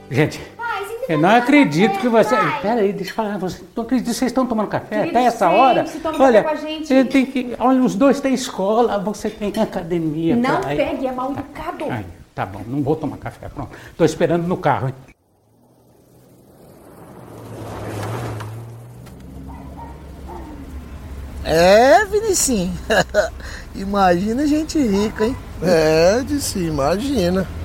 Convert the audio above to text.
Gente, Pai, eu não acredito que você... Pera aí, deixa eu falar. Não acredito que vocês estão tomando café até essa hora? Olha, com a gente. Eu tenho que... Olha, os dois têm escola, você tem academia. Não pai. pegue, é mal educado. Ai, tá bom, não vou tomar café, pronto. Tô esperando no carro, hein? É, Vinicinho. Imagina gente rica, hein? É, disse, imagina.